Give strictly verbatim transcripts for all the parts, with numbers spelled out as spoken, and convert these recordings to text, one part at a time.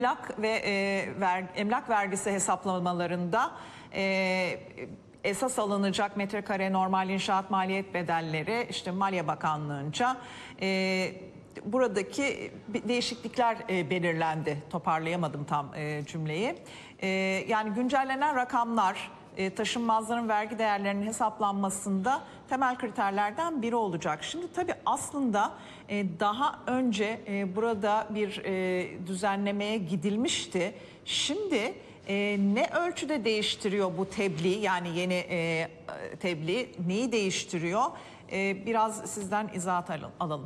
Emlak ve e, ver, emlak vergisi hesaplamalarında e, esas alınacak metrekare normal inşaat maliyet bedelleri işte Maliye Bakanlığı'nca e, buradaki değişiklikler e, belirlendi. Toparlayamadım tam e, cümleyi. E, yani güncellenen rakamlar e, taşınmazların vergi değerlerinin hesaplanmasında temel kriterlerden biri olacak. Şimdi tabii aslında e, daha önce e, burada bir e, düzenlemeye gidilmişti. Şimdi e, ne ölçüde değiştiriyor bu tebliğ, yani yeni e, tebliğ neyi değiştiriyor? E, biraz sizden izahat alalım.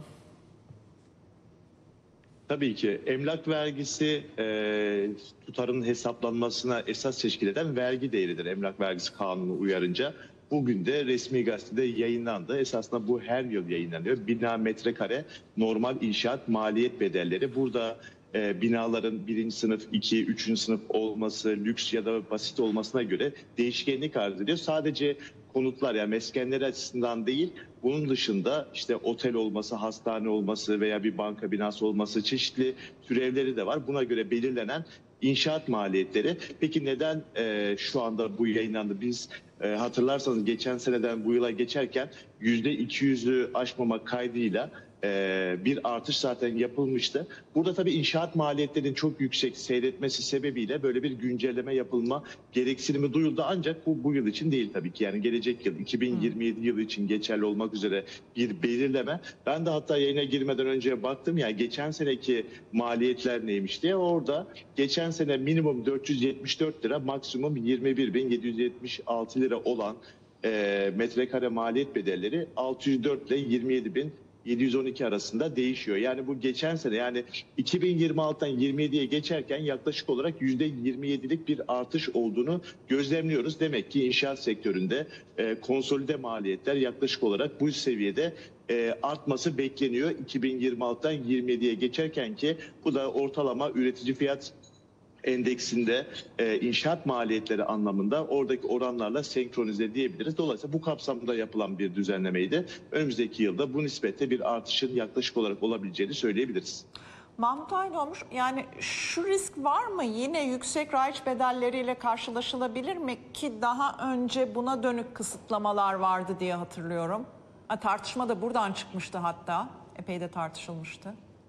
Tabii ki emlak vergisi e, tutarın hesaplanmasına esas teşkil eden vergi değeridir. Emlak vergisi kanunu uyarınca bugün de resmi gazetede yayınlandı. Esasında bu her yıl yayınlanıyor. Bina metrekare normal inşaat maliyet bedelleri. Burada e, binaların birinci sınıf, iki, üçüncü sınıf olması, lüks ya da basit olmasına göre değişkenlik arz ediyor. Sadece konutlar, yani meskenler açısından değil, bunun dışında işte otel olması, hastane olması veya bir banka binası olması, çeşitli türevleri de var. Buna göre belirlenen inşaat maliyetleri. Peki neden e, şu anda bu yayınlandı? Biz e, hatırlarsanız geçen seneden bu yıla geçerken yüzde iki yüzü aşmamak kaydıyla e, bir artış zaten yapılmıştı. Burada tabii inşaat maliyetlerinin çok yüksek seyretmesi sebebiyle böyle bir güncelleme yapılma gereksinimi duyuldu. Ancak bu bu yıl için değil tabii ki. Yani gelecek yıl iki bin yirmi yedi yılı için geçerli olmak üzere bir belirleme. Ben de hatta yayına girmeden önce baktım, yani geçen seneki maliyetler neymiş diye. Orada geçen sene minimum dört yüz yetmiş dört lira, maksimum yirmi bir bin yedi yüz yetmiş altı lira olan e, metrekare maliyet bedelleri altı yüz dört ile yirmi yedi bin yedi yüz on iki arasında değişiyor. Yani bu geçen sene, yani iki bin yirmi altıdan yirmi yediye geçerken yaklaşık olarak yüzde yirmi yedilik bir artış olduğunu gözlemliyoruz. Demek ki inşaat sektöründe e, konsolide maliyetler yaklaşık olarak bu seviyede e, artması bekleniyor. iki bin yirmi altıdan yirmi yediye geçerken ki bu da ortalama üretici fiyat endeksinde e, inşaat maliyetleri anlamında oradaki oranlarla senkronize diyebiliriz. Dolayısıyla bu kapsamda yapılan bir düzenlemeydi. Önümüzdeki yılda bu nispette bir artışın yaklaşık olarak olabileceğini söyleyebiliriz. Mahmut Aydoğmuş, yani şu risk var mı? Yine yüksek raiç bedelleriyle karşılaşılabilir mi ki daha önce buna dönük kısıtlamalar vardı diye hatırlıyorum. Ha, tartışma da buradan çıkmıştı hatta. Epey de tartışılmıştı.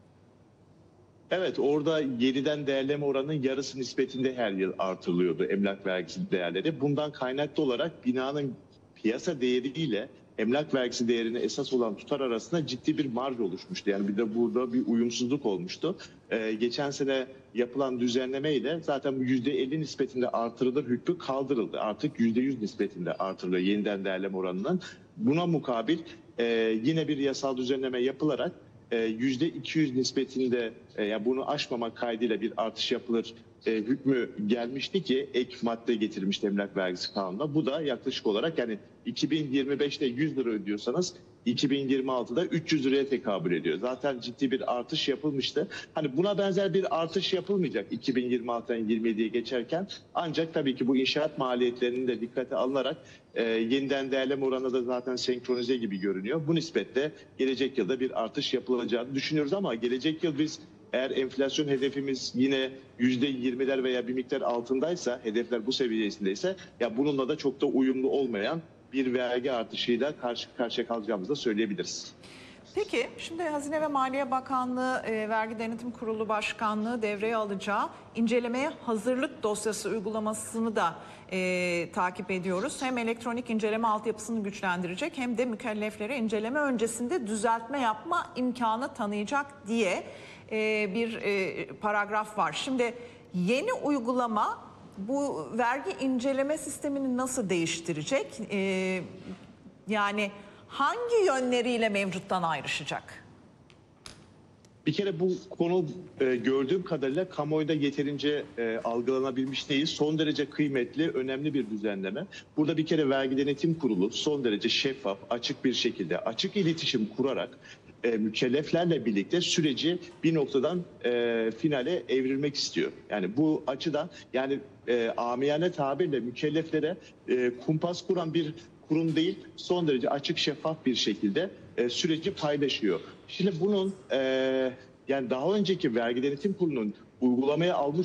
Evet, orada yeniden değerleme oranının yarısı nispetinde her yıl artırılıyordu emlak vergisi değerleri. Bundan kaynaklı olarak binanın piyasa değeriyle emlak vergisi değerine esas olan tutar arasında ciddi bir marj oluşmuştu. Yani bir de burada bir uyumsuzluk olmuştu. Ee, geçen sene yapılan düzenleme ile zaten bu yüzde elli nispetinde artırılır hükmü kaldırıldı. Artık yüzde yüz nispetinde artırılıyor yeniden değerleme oranının. Buna mukabil e, yine bir yasal düzenleme yapılarak yüzde iki yüz nispetinde, yani bunu aşmamak kaydıyla bir artış yapılır e, hükmü gelmişti ki ek madde getirmişti emlak vergisi kanununa. Bu da yaklaşık olarak, yani iki bin yirmi beşte yüz lira ödüyorsanız iki bin yirmi altıda üç yüz liraya tekabül ediyor. Zaten ciddi bir artış yapılmıştı. Hani buna benzer bir artış yapılmayacak iki bin yirmi altıdan yirmi yediye geçerken, ancak tabii ki bu inşaat maliyetlerinin de dikkate alınarak e, yeniden değerleme oranı da zaten senkronize gibi görünüyor. Bu nispetle gelecek yılda bir artış yapılacağını düşünüyoruz ama gelecek yıl biz, eğer enflasyon hedefimiz yine yüzde yirmiler veya bir miktar altındaysa, hedefler bu seviyesindeyse, ya bununla da çok da uyumlu olmayan bir vergi artışıyla karşı karşıya kalacağımızı da söyleyebiliriz. Peki, şimdi Hazine ve Maliye Bakanlığı e, Vergi Denetim Kurulu Başkanlığı devreye alacağı incelemeye hazırlık dosyası uygulamasını da e, takip ediyoruz. Hem elektronik inceleme altyapısını güçlendirecek hem de mükelleflere inceleme öncesinde düzeltme yapma imkanı tanıyacak diye e, bir e, paragraf var. Şimdi yeni uygulama bu vergi inceleme sistemini nasıl değiştirecek? E, yani hangi yönleriyle mevcuttan ayrışacak? Bir kere bu konu e, gördüğüm kadarıyla kamuoyunda yeterince e, algılanabilmiş değil. Son derece kıymetli, önemli bir düzenleme. Burada bir kere Vergi Denetim Kurulu son derece şeffaf, açık bir şekilde, açık iletişim kurarak e, mükelleflerle birlikte süreci bir noktadan e, finale evrilmek istiyor. Yani bu açıdan, yani e, amiyane tabirle mükelleflere e, kumpas kuran bir kurum değil, son derece açık, şeffaf bir şekilde e, süreci paylaşıyor. Şimdi bunun e, yani daha önceki Vergi Denetim Kurulu'nun uygulamaya almış